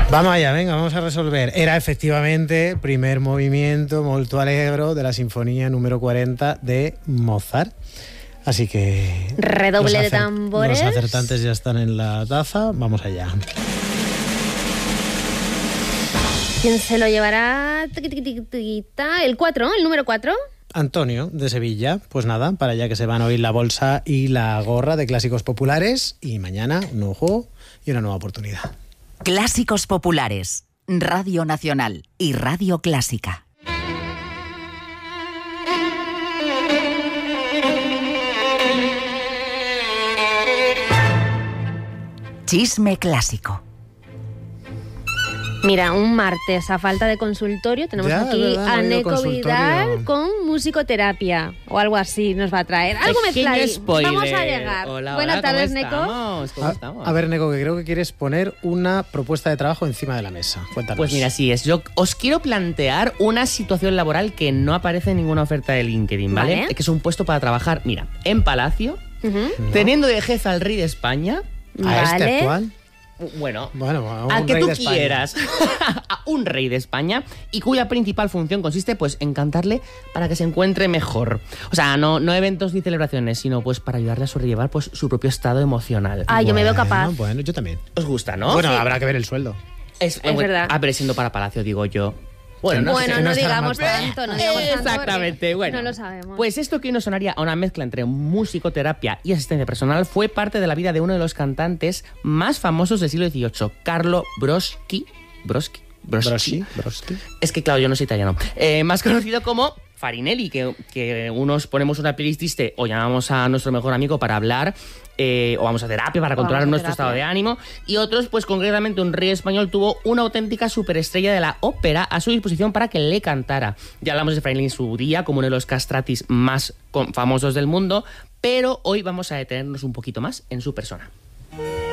Vamos allá, venga, vamos a resolver. Era efectivamente el primer movimiento molto allegro de la sinfonía número 40 de Mozart. Así que... Redoble de tambores. Los acertantes ya están en la taza. Vamos allá. ¿Quién se lo llevará? El 4, el número 4. Antonio, de Sevilla. Pues nada, para allá que se van a oír la bolsa y la gorra de Clásicos Populares. Y mañana un nuevo juego y una nueva oportunidad. Clásicos Populares, Radio Nacional y Radio Clásica. Chisme clásico. Mira, un martes a falta de consultorio tenemos Ya, aquí verdad, no a ha habido Neko consultorio. Vidal con musicoterapia o algo así nos va a traer. Algo Pequeño mezcladito. spoiler. Vamos a llegar. Hola, Buenas hola, tardes, ¿cómo Neko. estamos? ¿Cómo estamos? A ver, Neko, que creo que quieres poner una propuesta de trabajo encima de la mesa. Cuéntanos. Pues mira, así es. Yo os quiero plantear una situación laboral que no aparece en ninguna oferta de LinkedIn, ¿vale? Vale. Que es un puesto para trabajar, mira, en Palacio, Ujú. teniendo de jefe al rey de España. ¿A este Vale. actual? Bueno, Bueno, a un al que rey tú de España. quieras, a un rey de España, y cuya principal función consiste pues en cantarle para que se encuentre mejor. O sea, no eventos ni celebraciones, sino pues para ayudarle a sobrellevar pues su propio estado emocional. Ah, yo me veo Bueno, capaz. Bueno, yo también. ¿Os gusta, no? Bueno, Sí. habrá que ver el sueldo. Es verdad. A ver, siendo para Palacio, digo yo. Bueno, no sé. Bueno, que no no estará digamos mal pagado. tanto, no digamos tanto. Exactamente, porque bueno. No lo sabemos. Pues esto que nos sonaría a una mezcla entre musicoterapia y asistencia personal fue parte de la vida de uno de los cantantes más famosos del siglo XVIII, Carlo Broschi. Broski. Es que, claro, yo no soy italiano. Más conocido como Farinelli, que unos ponemos una playlist triste o llamamos a nuestro mejor amigo para hablar, o vamos a terapia para controlar vamos a nuestro terapia. estado de ánimo, y otros, pues concretamente un rey español tuvo una auténtica superestrella de la ópera a su disposición para que le cantara. Ya hablamos de Farinelli en su día como uno de los castratis más famosos del mundo, pero hoy vamos a detenernos un poquito más en su persona.